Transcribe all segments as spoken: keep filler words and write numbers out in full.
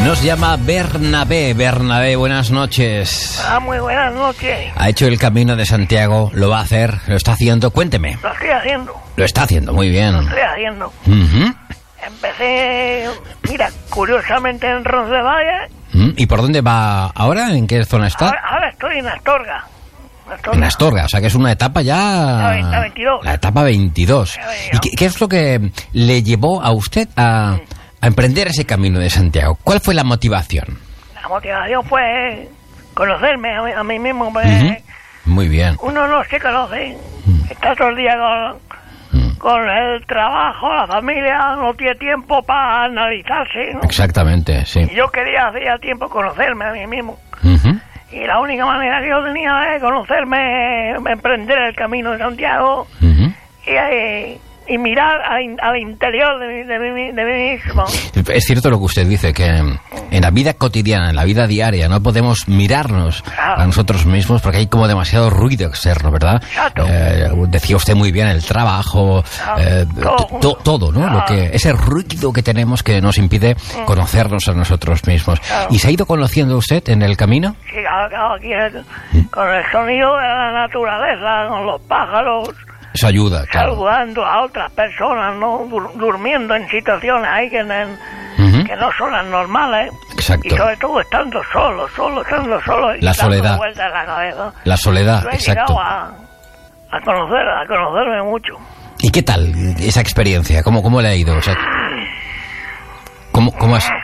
Nos llama Bernabé. Bernabé, buenas noches. Ah, muy buenas noches. Ha hecho el Camino de Santiago, lo va a hacer, lo está haciendo, cuénteme. Lo estoy haciendo. Lo está haciendo, muy bien. Lo estoy haciendo. Uh-huh. Empecé, mira, curiosamente en Roncesvalles. Uh-huh. ¿Y por dónde va ahora? ¿En qué zona está? Ahora, ahora estoy en Astorga. Astorga. En Astorga, o sea que es una etapa ya... La veintidós. La etapa veintidós. La veintidós. ¿Y qué, qué es lo que le llevó a usted a, a emprender ese Camino de Santiago? ¿Cuál fue la motivación? La motivación fue conocerme a mí, a mí mismo. Pues, Uh-huh. Muy bien. uno no se conoce. Está todo el día con, con el trabajo, la familia, no tiene tiempo para analizarse, ¿no? Exactamente, sí. Y yo quería hacía tiempo conocerme a mí mismo. Uh-huh. Y la única manera que yo tenía de conocerme, emprender el Camino de Santiago Uh-huh. y, eh, y mirar al, al interior de mí, de, mí, de mí mismo. Es cierto lo que usted dice, que en la vida cotidiana, en la vida diaria, no podemos mirarnos Claro. a nosotros mismos porque hay como demasiado ruido externo, ¿verdad? Exacto. Eh, decía usted muy bien, el trabajo, Claro. eh, Todo to- junto. to- todo, ¿no? Claro. Lo que, ese ruido que tenemos que nos impide conocernos a nosotros mismos. Claro. ¿Y se ha ido conociendo usted en el camino? Sí, claro, claro, aquí el- con el sonido de la naturaleza, con los pájaros, Eso ayuda, claro. saludando a otras personas, ¿no? Dur- durmiendo en situaciones ahí que, no- Ujú. que no son las normales. Exacto. Y sobre todo estando solo, solo, estando solo. Y La dando soledad. vueltas en la cabeza. La soledad, Yo he exacto. llegado a, a conocer, a conocerme mucho. ¿Y qué tal esa experiencia? ¿Cómo, cómo le ha ido? O sea, ¿cómo, cómo has...?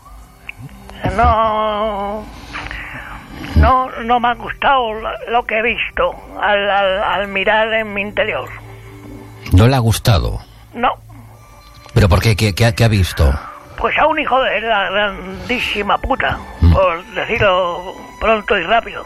No, no, no me ha gustado lo- lo que he visto al, al, al mirar en mi interior. ¿No le ha gustado? No, ¿Pero por qué? ¿Qué, qué ha- qué ha visto? pues a un hijo de la grandísima puta, Mm. por decirlo pronto y rápido.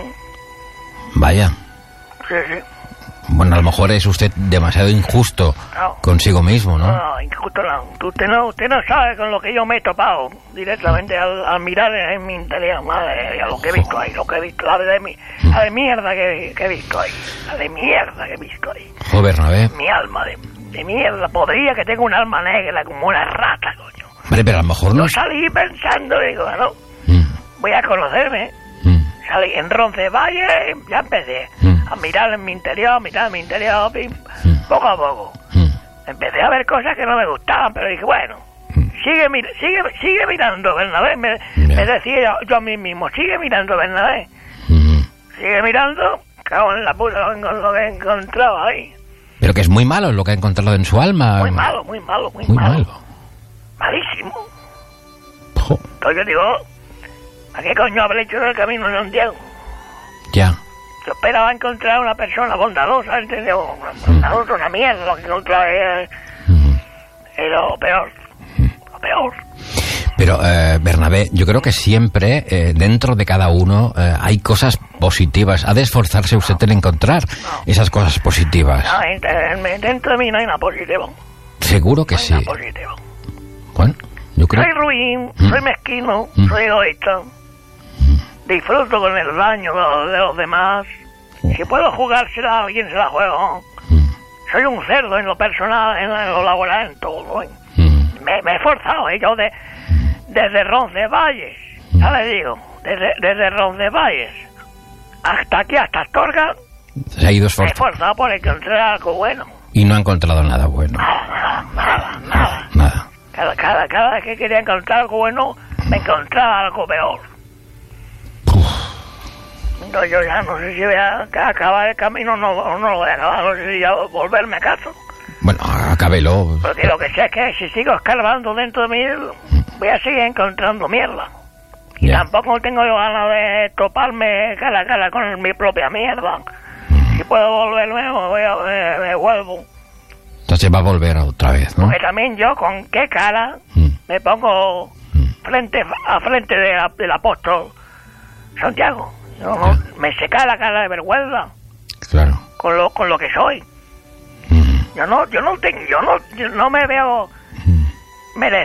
Vaya. Sí, sí. Bueno, a lo mejor es usted demasiado injusto No. consigo mismo, ¿no? No, injusto no. Usted no, usted no sabe con lo que yo me he topado directamente al, al mirar en mi interior, madre mía, lo que he visto ahí, lo que he visto, la de, mi, la de mierda que, que he visto ahí, la de mierda que he visto ahí. Joder, Bernabé. Mi alma de, de mierda, podría que tenga un alma negra como una rata, coño. Hombre, pero a lo mejor no... Yo es- salí pensando, digo, bueno, Mm, voy a conocerme. mm, Salí en Roncesvalles, ya empecé Mm. a mirar en mi interior, a mirar en mi interior, pim, Mm. poco a poco. mm. Empecé a ver cosas que no me gustaban, pero dije, bueno, sigue mir- sigue sigue mirando, Bernabé. Me, Ya. me decía yo, yo a mí mismo, sigue mirando, Bernabé. Mm. Sigue mirando, cago en la puta lo, que- lo que he encontrado ahí. Pero que es muy malo lo que ha encontrado en su alma. Muy malo, muy malo, muy, Muy malo. malo. Malísimo. Jo, Entonces yo digo, ¿a qué coño habré hecho el Camino de Santiago? ya. Yo esperaba encontrar una persona bondadosa, ¿entendés? Bondadosa, una mierda, lo que encontré es, Mm. es lo peor. Lo peor. Pero, eh, Bernabé, yo creo que siempre eh, dentro de cada uno eh, hay cosas positivas. Ha de esforzarse usted en encontrar esas cosas positivas. No, en- dentro de mí no hay nada positivo. Seguro que No hay sí. nada positivo. Bueno, yo creo... Soy ruin, Mm. soy mezquino, Mm. soy egoísta. Disfruto con el daño de los, de los demás. Si puedo jugársela a alguien, se la juego. Mm, Soy un cerdo en lo personal, en lo laboral, en todo. ¿eh? mm, Me, me he esforzado, ¿eh? Yo de, desde Roncesvalles, ya le digo, desde, desde Roncesvalles hasta aquí, hasta Astorga, Se ha ido me he esforzando esforzado por encontrar algo bueno. y no ha encontrado nada bueno. Nada, nada, nada. Nada. Cada, cada, cada vez que quería encontrar algo bueno, me encontraba algo peor. No, yo ya no sé si voy a acabar el camino o no, o no lo voy a acabar, no sé si ya volverme a casa. Bueno, acábelo. Porque lo que sé es que si sigo escarbando dentro de mí, voy a seguir encontrando mierda. Y Ya. tampoco tengo yo ganas de toparme cara a cara con mi propia mierda. Si puedo volverme, me, voy a- me- me vuelvo. Entonces va a volver otra vez, ¿no? Porque también yo, con qué cara Mm, me pongo mm. frente a frente de la- del apóstol Santiago. Yo no- me seca la cara de vergüenza Claro. con lo con lo que soy. Mm, Yo no yo no tengo yo no yo no me veo mm, mere-